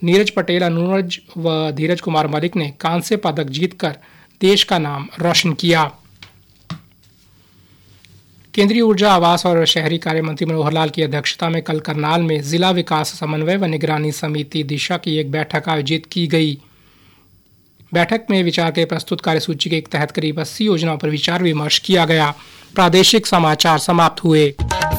नीरज पटेल, अनुज व धीरज कुमार मलिक ने कांस्य पदक जीतकर देश का नाम रोशन किया। केंद्रीय ऊर्जा, आवास और शहरी कार्य मंत्री मनोहर लाल की अध्यक्षता में कल करनाल में जिला विकास समन्वय व निगरानी समिति दिशा की एक बैठक आयोजित की गई। बैठक में विचार के प्रस्तुत कार्यसूची के तहत करीब 80 योजनाओं पर विचार विमर्श किया गया। प्रादेशिक समाचार समाप्त हुए।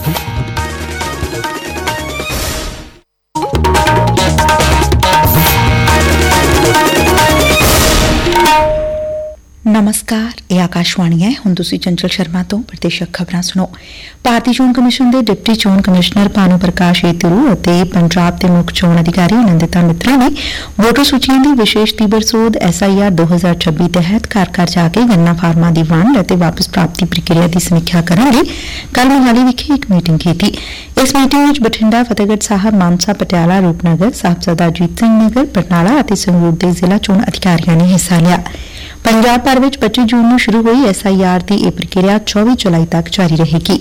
नमस्कार, ਇਹ ਆਕਾਸ਼ਵਾਣੀ ਹੈ। ਹੁਣ ਤੁਸੀਂ ਚੰਚਲ ਸ਼ਰਮਾ ਤੋਂ ਪ੍ਰਦੇਸ਼ਕ ਖਬਰਾਂ ਸੁਣੋ। ਭਾਰਤੀ ਚੋਣ ਕਮਿਸ਼ਨ ਦੇ ਡਿਪਟੀ ਚੋਣ ਕਮਿਸ਼ਨਰ ਭਾਨੂ ਪ੍ਰਕਾਸ਼ ਏਤਰੂ ਅਤੇ ਪੰਜਾਬ ਦੇ ਮੁੱਖ ਚੋਣ ਅਧਿਕਾਰੀ ਨੰਦਿਤਾ ਮਿੱਤਰਾ ਨੇ ਵੋਟਰ ਸੂਚੀਆਂ ਦੀ ਵਿਸ਼ੇਸ਼ ਤੀਬਰ ਸੋਧ SIR 2026 ਤਹਿਤ ਘਰ ਘਰ ਜਾ ਕੇ ਗਣਨਾ ਫਾਰਮਾਂ ਦੀ ਵੰਡ ਅਤੇ ਵਾਪਸ ਪ੍ਰਾਪਤੀ ਪ੍ਰਕਿਰਿਆ ਦੀ ਸਮੀਖਿਆ ਕਰਨ ਲਈ ਕੱਲ੍ਹ ਮੋਹਾਲੀ ਵਿਖੇ ਇੱਕ ਮੀਟਿੰਗ ਕੀਤੀ। ਇਸ ਮੀਟਿੰਗ ਵਿੱਚ ਬਠਿੰਡਾ, ਫਤਿਹਗੜ੍ਹ ਸਾਹਿਬ, ਮਾਨਸਾ, ਪਟਿਆਲਾ, ਰੂਪਨਗਰ, ਸਾਹਿਬਜ਼ਾਦਾ ਅਜੀਤ ਸਿੰਘ ਨਗਰ, ਬਰਨਾਲਾ ਅਤੇ ਸੰਗਰੂਰ ਦੇ ਜ਼ਿਲ੍ਹਾ ਚੋਣ ਅਧਿਕਾਰੀਆਂ ਨੇ ਹਿੱਸਾ ਲਿਆ। ਪੰਜਾਬ ਭਰ ਵਿੱਚ 25 ਜੂਨ ਨੂੰ ਸ਼ੁਰੂ ਹੋਈ SIR ਦੀ ਇਹ ਪ੍ਰਕਿਰਿਆ 24 ਜੁਲਾਈ ਤੱਕ ਜਾਰੀ ਰਹੇਗੀ।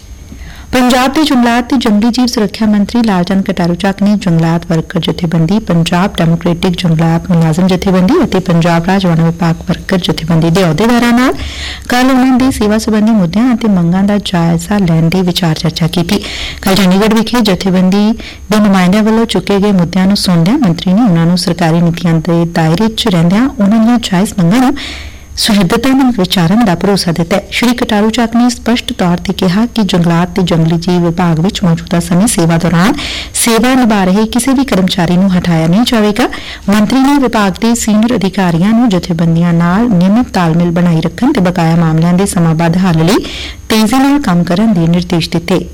ਪੰਜਾਬ ਦੇ ਜੰਗਲਾਤ ਤੇ ਜੰਗਲੀ ਜੀਵ ਸੁਰੱਖਿਆ ਮੰਤਰੀ ਲਾਲਚੰਦ ਕਟਾਰੂ ਚੱਕ ਨੇ ਜੰਗਲਾਤ ਵਰਕਰ ਜਥੇਬੰਦੀ, ਪੰਜਾਬ ਡੈਮੋਕ੍ਰੈਟਿਕ ਜੰਗਲਾਤ ਮੁਲਾਜ਼ਮ ਜਥੇਬੰਦੀ ਅਤੇ ਪੰਜਾਬ ਰਾਜ ਵਣ ਵਿਭਾਗ ਵਰਕਰ ਜਥੇਬੰਦੀ ਦੇ ਅਹੁਦੇਦਾਰਾਂ ਨਾਲ ਕੱਲ੍ਹ ਉਨ੍ਹਾਂ ਦੇ ਸੇਵਾ ਸਬੰਧੀ ਮੁੱਦਿਆਂ ਅਤੇ ਮੰਗਾਂ ਦਾ ਜਾਇਜ਼ਾ ਲੈਣ ਦੀ ਵਿਚਾਰ ਚਰਚਾ ਕੀਤੀ। ਕੱਲ੍ਹ ਚੰਡੀਗੜ੍ਹ ਵਿਖੇ ਜਥੇਬੰਦੀ ਦੇ ਨੁਮਾਇੰਦਿਆਂ ਵੱਲੋਂ ਚੁੱਕੇ ਗਏ ਮੁੱਦਿਆਂ ਨੂੰ ਸੁਣਦਿਆਂ ਮੰਤਰੀ ਨੇ ਉਨ੍ਹਾਂ ਨੂੰ ਸਰਕਾਰੀ ਨੀਤੀਆਂ ਦੇ ਦਾਇਰੇ 'ਚ ਰਹਿੰਦਿਆਂ ਉਨ੍ਹਾਂ ਦੀਆਂ ਜਾਇਜ਼ ਮੰਗਾਂ ਨੂੰ ਸੁਹਿਰਦਤਾ ਨਾਲ ਵਿਚਾਰਨ ਦਾ ਭਰੋਸਾ ਦਿੱਤਾ। ਸ਼੍ਰੀ ਕਟਾਰੂ ਚੱਕ ਨੇ ਸਪਸ਼ਟ ਤੌਰ ਤੇ ਕਿਹਾ ਕਿ ਜੰਗਲਾਤ ਤੇ ਜੰਗਲੀ ਜੀਵ ਵਿਭਾਗ ਵਿੱਚ ਮੌਜੂਦਾ ਸਮੇਂ ਸੇਵਾ ਦੌਰਾਨ ਸੇਵਾ ਨਿਭਾ ਰਹੇ ਕਿਸੇ ਵੀ ਕਰਮਚਾਰੀ ਨੂੰ ਹਟਾਇਆ ਨਹੀਂ ਜਾਵੇਗਾ। ਮੰਤਰੀ ਨੇ ਵਿਭਾਗ ਦੇ ਸੀਨੀਅਰ ਅਧਿਕਾਰੀਆਂ ਨੂੰ ਜਥੇਬੰਦੀਆਂ ਨਾਲ ਨਿਯਮਿਤ ਤਾਲਮੇਲ ਬਣਾਈ ਰੱਖਣ ਤੇ ਬਕਾਇਆ ਮਾਮਲਿਆਂ ਦੇ ਸਮਾਬੱਧ ਹੱਲ ਲਈ ਤੇਜ਼ੀ ਨਾਲ ਕੰਮ ਕਰਨ ਦੇ ਨਿਰਦੇਸ਼ ਦਿੱਤੇ।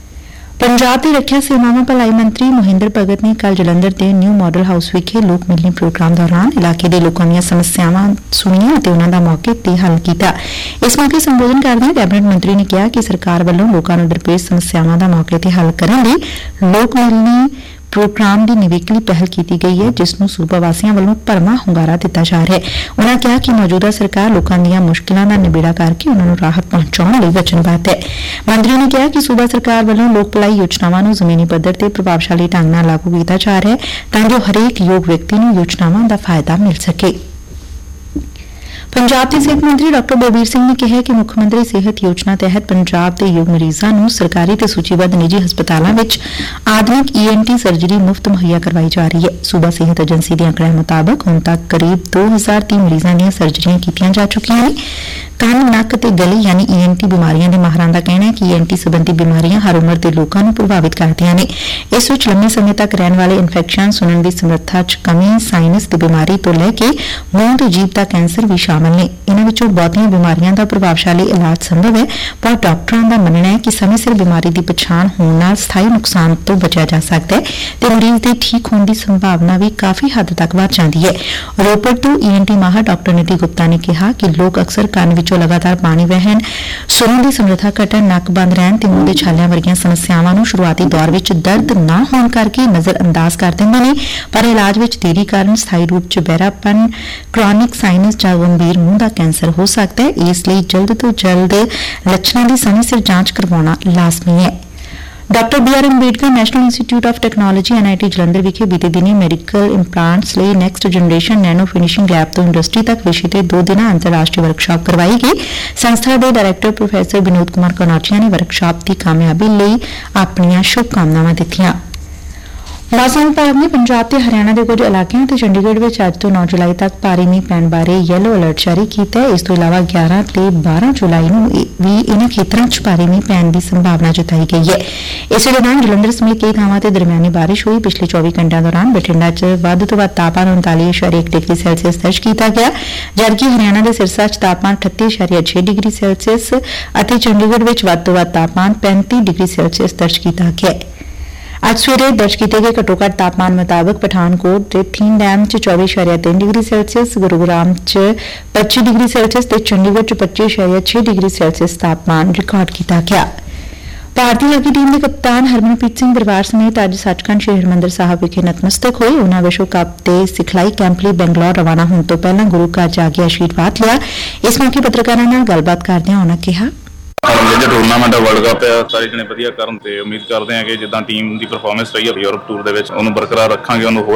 ਪੰਜਾਬ ਦੇ ਰੱਖਿਆ ਸੇਵਾਵਾਂ ਭਲਾਈ ਮੰਤਰੀ ਮੋਹਿੰਦਰ ਭਗਤ ਨੇ ਕੱਲ੍ਹ ਜਲੰਧਰ ਦੇ ਨਿਊ ਮਾਡਲ ਹਾਊਸ ਵਿਖੇ ਲੋਕ ਮਿਲਣੀ ਪ੍ਰੋਗਰਾਮ ਦੌਰਾਨ ਇਲਾਕੇ ਦੇ ਲੋਕਾਂ ਦੀਆਂ ਸਮੱਸਿਆਵਾਂ ਸੁਣੀਆਂ ਅਤੇ ਉਨ੍ਹਾਂ ਦਾ ਮੌਕੇ ਤੇ ਹੱਲ ਕੀਤਾ। ਇਸ ਮੌਕੇ ਸੰਬੋਧਨ ਕਰਦਿਆਂ ਕੈਬਨਿਟ ਮੰਤਰੀ ਨੇ ਕਿਹਾ ਕਿ ਸਰਕਾਰ ਵੱਲੋਂ ਲੋਕਾਂ ਨੂੰ ਦਰਪੇਸ਼ ਸਮੱਸਿਆਵਾਂ ਦਾ ਮੌਕੇ ਤੇ ਹੱਲ ਕਰਨ ਲਈ ਲੋਕ ਮਿਲਣੀ ਪ੍ਰੋਗਰਾਮ ਦੀ ਨਿਵੇਕਲੀ ਪਹਿਲ ਕੀਤੀ ਗਈ ਹੈ, ਜਿਸ ਨੂੰ ਸੂਬਾ ਵਾਸੀਆਂ ਵੱਲੋਂ ਭਰਵਾਂ ਹੁੰਗਾਰਾ ਦਿੱਤਾ ਜਾ ਰਿਹਾ ਹੈ। ਉਨ੍ਹਾਂ ਕਿਹਾ ਕਿ ਮੌਜੂਦਾ ਸਰਕਾਰ ਲੋਕਾਂ ਦੀਆਂ ਮੁਸ਼ਕਿਲਾਂ ਦਾ ਨਿਬੇੜਾ ਕਰਕੇ ਉਨ੍ਹਾਂ ਨੂੰ ਰਾਹਤ ਪਹੁੰਚਾਉਣ ਲਈ ਵਚਨਬੱਧ ਹੈ। ਮੰਤਰੀ ਨੇ ਕਿਹਾ ਕਿ ਸੂਬਾ ਸਰਕਾਰ ਵੱਲੋਂ ਲੋਕ ਭਲਾਈ ਯੋਜਨਾਵਾਂ ਨੂੰ ਜ਼ਮੀਨੀ ਪੱਧਰ ਤੇ ਪ੍ਰਭਾਵਸ਼ਾਲੀ ਢੰਗ ਨਾਲ ਲਾਗੂ ਕੀਤਾ ਜਾ ਰਿਹਾ ਹੈ ਤਾਂ ਜੋ ਹਰੇਕ ਯੋਗ ਵਿਅਕਤੀ ਨੂੰ ਯੋਜਨਾਵਾਂ ਦਾ ਫਾਇਦਾ ਮਿਲ ਸਕੇ। ਪੰਜਾਬ ਦੇ ਸਿਹਤ ਮੰਤਰੀ ਡਾ. ਬਲਬੀਰ ਸਿੰਘ ਨੇ ਕਿਹਾ ਕਿ ਮੁੱਖ ਮੰਤਰੀ ਸਿਹਤ ਯੋਜਨਾ ਤਹਿਤ ਪੰਜਾਬ ਦੇ ਯੋਗ ਮਰੀਜ਼ਾਂ ਨੂੰ ਸਰਕਾਰੀ ਤੇ ਸੂਚੀਬੱਧ ਨਿੱਜੀ ਹਸਪਤਾਲਾਂ ਵਿੱਚ ਆਧੁਨਿਕ ENT ਸਰਜਰੀ ਮੁਫਤ ਮੁਹੱਈਆ ਕਰਵਾਈ ਜਾ ਰਹੀ ਹੈ। ਸੂਬਾ ਸਿਹਤ ਏਜੰਸੀ ਦੇ ਅੰਕੜਿਆਂ ਮੁਤਾਬਕ ਹੁਣ ਤੱਕ ਕਰੀਬ 2030 ਮਰੀਜ਼ਾਂ ਦੀਆਂ ਸਰਜਰੀਆਂ ਕੀਤੀਆਂ ਜਾ ਚੁੱਕੀਆਂ ਨੇ। ਕੰਨ, ਨੱਕ ਤੇ ਗਲੇ ਯਾਨੀ ENT ਬਿਮਾਰੀਆਂ ਦੇ ਮਾਹਰਾਂ ਦਾ ਕਹਿਣਾ ਹੈ ਕਿ ENT ਸੰਬੰਧੀ ਬਿਮਾਰੀਆਂ ਹਰ ਉਮਰ ਦੇ ਲੋਕਾਂ ਨੂੰ ਪ੍ਰਭਾਵਿਤ ਕਰਦੀਆਂ ਨੇ। ਇਸ ਵਿੱਚ ਲੰਮੇ ਸਮੇਂ ਤੱਕ ਰਹਿਣ ਵਾਲੇ ਇਨਫੈਕਸ਼ਨ, ਸੁਣਨ ਦੀ ਸਮਰੱਥਾ 'ਚ ਕਮੀ, ਸਾਈਨਸ ਦੀ ਬਿਮਾਰੀ ਤੋਂ ਲੈ ਕੇ ਮੂੰਹ ਤੇ ਜੀਭ ਦਾ ਕੈਂਸਰ ਵੀ ਸ਼ਾਮਲ ਨੇ। ਇਨ੍ਹਾਂ ਵਿੱਚੋਂ ਬਹੁਤੀਆਂ ਬਿਮਾਰੀਆਂ ਦਾ ਪ੍ਰਭਾਵਸ਼ਾਲੀ ਇਲਾਜ ਸੰਭਵ ਹੈ, ਪਰ ਡਾਕਟਰਾਂ ਦਾ ਮੰਨਣਾ ਹੈ ਕਿ ਸਮੇਂ ਸਿਰ ਬਿਮਾਰੀ ਦੀ ਪਛਾਣ ਹੋਣ ਨਾਲ ਸਥਾਈ ਨੁਕਸਾਨ ਤੋਂ ਬਚਿਆ ਜਾ ਸਕਦਾ ਹੈ ਤੇ ਮਰੀਜ਼ ਦੇ ਠੀਕ ਹੋਣ ਦੀ ਸੰਭਾਵਨਾ ਵੀ ਕਾਫੀ ਹੱਦ ਤੱਕ ਵੱਧ ਜਾਂਦੀ ਹੈ। ਰੋਪੜ ਤੋਂ ENT ਮਾਹਰ ਡਾ. ਨਿਧੀ ਗੁਪਤਾ ਨੇ ਕਿਹਾ ਕਿ ਲੋਕ ਅਕਸਰ ਕੰਨ ਵਿੱਚੋਂ ਲਗਾਤਾਰ ਪਾਣੀ ਵਹਿਣ, ਸੁਣਨ ਦੀ ਸਮਰੱਥਾ ਘਟਣ, ਨੱਕ ਬੰਦ ਰਹਿਣ ਤੇ ਮੂੰਹ ਦੇ ਛਾਲਿਆਂ ਵਰਗੀਆਂ ਸਮੱਸਿਆਵਾਂ ਨੂੰ ਸ਼ੁਰੂਆਤੀ ਦੌਰ ਵਿੱਚ ਦਰਦ ਨਾ ਹੋਣ ਕਰਕੇ ਨਜ਼ਰ-ਅੰਦਾਜ਼ ਕਰ ਦਿੰਦੇ ਨੇ, ਪਰ ਇਲਾਜ ਵਿੱਚ ਦੇਰੀ ਕਾਰਨ ਸਥਾਈ ਰੂਪ 'ਚ ਬਹਿਰਾਪਨ, ਕ੍ਰੋਨਿਕ ਸਾਈਨਸ ਜਾਂ ਗੰਭੀਰ ਮੂੰਹ ਦਾ ਕੈਂਸਰ ਹੋ ਸਕਦਾ ਹੈ। ਇਸ ਲਈ ਜਲਦ ਤੋਂ ਜਲਦ ਲੱਛਣਾਂ ਦੀ ਸਮੇਂ ਸਿਰ ਜਾਂਚ ਕਰਵਾਉਣਾ ਲਾਜ਼ਮੀ ਹੈ। ਡਾ. BR Ambedkar national institute of technology NIT Jalandhar ਵਿਖੇ ਬੀਤੇ ਦਿਨੀ ਮੈਡੀਕਲ ਇੰਪਲਾਂਟਸ ਲਈ next generation nano finishing lab ਤੋਂ ਇੰਡਸਟਰੀ ਤੱਕ ਵਿਸ਼ੇ ਤੇ 2 ਦਿਨਾਂ ਅੰਤਰਰਾਸ਼ਟਰੀ ਵਰਕਸ਼ਾਪ ਕਰਵਾਈ ਗਈ। ਸੰਸਥਾ ਦੇ ਡਾਇਰੈਕਟਰ ਪ੍ਰੋਫੈਸਰ ਵਿਨੋਦ ਕੁਮਾਰ ਕਨੌਜੀਆ ਨੇ ਵਰਕਸ਼ਾਪ ਦੀ ਕਾਮਯਾਬੀ ਲਈ ਆਪਣੀਆਂ ਸ਼ੁਭਕਾਮਨਾਵਾਂ ਦਿੱਤੀਆਂ। ਮੌਸਮ ਵਿਭਾਗ ਨੇ ਪੰਜਾਬ ਤੇ ਹਰਿਆਣਾ ਦੇ ਕੁਝ ਇਲਾਕਿਆਂ ਤੇ ਚੰਡੀਗੜ੍ਹ ਵਿੱਚ ਅੱਜ ਤੋਂ 9 ਜੁਲਾਈ ਤੱਕ ਭਾਰੀ ਮੀਂਹ ਪੈਣ ਬਾਰੇ ਯੈਲੋ ਅਲਰਟ ਜਾਰੀ ਕੀਤਾ ਹੈ। ਇਸ ਤੋਂ ਇਲਾਵਾ 11 ਤੇ 12 ਜੁਲਾਈ ਨੂੰ ਵੀ ਇਨ੍ਹਾਂ ਖੇਤਰਾਂ 'ਚ ਭਾਰੀ ਮੀਂਹ ਪੈਣ ਦੀ ਸੰਭਾਵਨਾ ਜਤਾਈ ਗਈ ਹੈ। ਇਸੇ ਦੌਰਾਨ ਜਲੰਧਰ ਸਮੇਤ ਕਈ ਥਾਵਾਂ ਤੇ ਦਰਮਿਆਨੀ ਬਾਰਿਸ਼ ਹੋਈ। ਪਿਛਲੇ 24 ਘੰਟਿਆਂ ਦੌਰਾਨ ਬਠਿੰਡਾ 'ਚ ਵੱਧ ਤੋਂ ਵੱਧ ਤਾਪਮਾਨ 39.1 ਡਿਗਰੀ ਸੈਲਸੀਅਸ ਦਰਜ ਕੀਤਾ ਗਿਆ, ਜਦਕਿ ਹਰਿਆਣਾ ਦੇ ਸਿਰਸਾ 'ਚ ਤਾਪਮਾਨ 38.6 ਡਿਗਰੀ ਸੈਲਸੀਅਸ ਅਤੇ ਚੰਡੀਗੜ੍ਹ ਵਿੱਚ ਵੱਧ ਤੋਂ ਵੱਧ ਤਾਪਮਾਨ 35 ਡਿਗਰੀ ਸੈਲਸੀਅਸ ਦਰਜ ਕੀਤਾ ਗਿਆ। ਅੱਜ ਸਵੇਰੇ ਦਰਜ ਕੀਤੇ ਗਏ ਘੱਟੋ ਘੱਟ ਤਾਪਮਾਨ ਮੁਤਾਬਕ ਪਠਾਨਕੋਟ ਤੇ ਥੀਨ ਡੈਮ 'ਚ 24.3 ਡਿਗਰੀ ਸੈਲਸੀਅਸ, ਗੁਰੂਗ੍ਰਾਮ 'ਚ 25 ਡਿਗਰੀ ਸੈਲਸੀਅਸ ਤੇ ਚੰਡੀਗੜ੍ਹ 'ਚ 25.6 ਡਿਗਰੀ ਸੈਲਸੀਅਸ ਤਾਪਮਾਨ ਰਿਕਾਰਡ ਕੀਤਾ ਗਿਆ। ਭਾਰਤੀ ਹਾਕੀ ਟੀਮ ਦੇ ਕਪਤਾਨ ਹਰਮਨਪ੍ਰੀਤ ਸਿੰਘ ਬਰਵਾਰ ਸਮੇਤ ਅੱਜ ਸੱਚਖੰਡ ਸ਼੍ਰੀ ਹਰਿਮੰਦਰ ਸਾਹਿਬ ਵਿਖੇ ਨਤਮਸਤਕ ਹੋਏ। ਉਨ੍ਹਾਂ ਵਿਸ਼ਵ ਕੱਪ ਦੇ ਸਿਖਲਾਈ ਕੈਂਪ ਲਈ ਬੰਗਲੌਰ ਰਵਾਨਾ ਹੋਣ ਤੋਂ ਪਹਿਲਾਂ ਗੁਰੂ ਘਰ ਜਾ ਕੇ ਆਸ਼ੀਰਵਾਦ ਲਿਆ। ਇਸ ਮੌਕੇ ਪੱਤਰਕਾਰਾਂ ਨਾਲ ਗੱਲਬਾਤ ਕਰਦਿਆਂ ਉਨ੍ਹਾਂ ਕਿਹਾ, ਜਿਹੜਾ ਟੂਰਨਾਮੈਂਟ ਵਰਲਡ ਕੱਪ ਆ ਸਾਰੇ ਜਣੇ ਵਧੀਆ ਕਰਨ ਤੇ ਉਮੀਦ ਕਰਦੇ ਹਾਂ ਕਿ ਜਿੱਦਾਂ ਟੀਮ ਦੀ ਪਰਫਾਰਮੈਂਸ ਰਹੀ ਹੈ ਯੂਰਪ ਟੂਰ ਦੇ ਵਿੱਚ ਉਹਨੂੰ ਬਰਕਰਾਰ ਰੱਖਾਂਗੇ, ਉਹਨੂੰ ਹੋਰ